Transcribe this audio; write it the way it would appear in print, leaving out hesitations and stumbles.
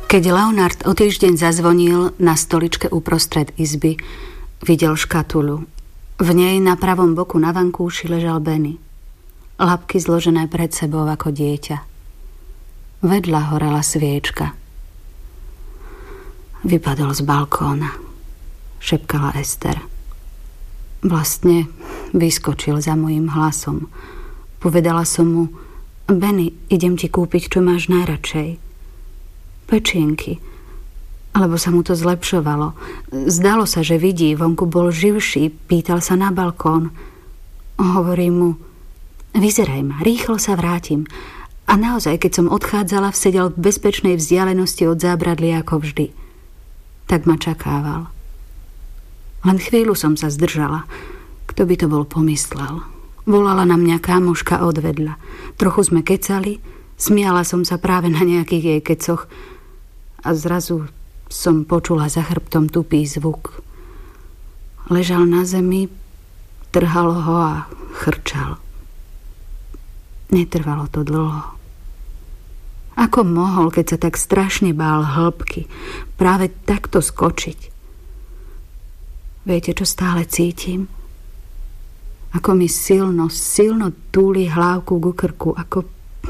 Keď Leonard o týždeň zazvonil na stoličke uprostred izby, videl škatuľu. V nej na pravom boku na vankúši ležal Benny. Labky zložené pred sebou ako dieťa. Vedľa horela sviečka. Vypadol z balkóna, šepkala Ester. Vlastne vyskočil za mojím hlasom. Povedala som mu: Benny, idem ti kúpiť, čo máš najradšej. Pečienky. Alebo sa mu to zlepšovalo. Zdalo sa, že vidí, vonku bol živší, pýtal sa na balkón. Hovorím mu: vyzeraj ma, rýchlo sa vrátim. A naozaj, keď som odchádzala, sedel v bezpečnej vzdialenosti od zábradlia ako vždy. Tak ma čakával. Len chvíľu som sa zdržala. Kto by to bol pomyslel? Volala na mňa kámoška odvedľa. Trochu sme kecali, smiala som sa práve na nejakých jej kecoch a zrazu som počula za chrbtom tupý zvuk. Ležal na zemi, trhal ho a chrčal. Netrvalo to dlho. Ako mohol, keď sa tak strašne bál hĺbky, práve takto skočiť? Viete, čo stále cítim? Ako mi silno túli hlávku ku krku, ako